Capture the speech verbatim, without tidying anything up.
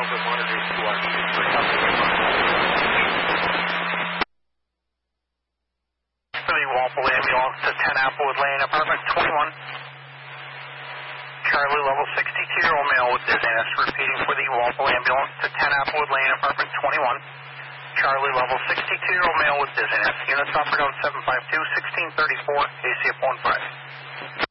Alpha monitoring to our Philly Walpole ambulance to ten Applewood Lane, apartment twenty-one. Charlie level sixty-two-year-old male with dizziness, repeating for the Walpole ambulance to ten Applewood Lane, apartment twenty-one. Charlie level sixty-two-year-old male with dizziness. Units offered on seven five two, sixteen thirty-four, A C F one five.